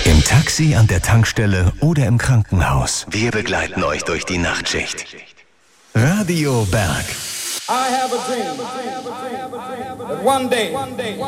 Im Taxi, an der Tankstelle oder im Krankenhaus. Wir begleiten euch durch die Nachtschicht. Radio Berg. I have a dream that one day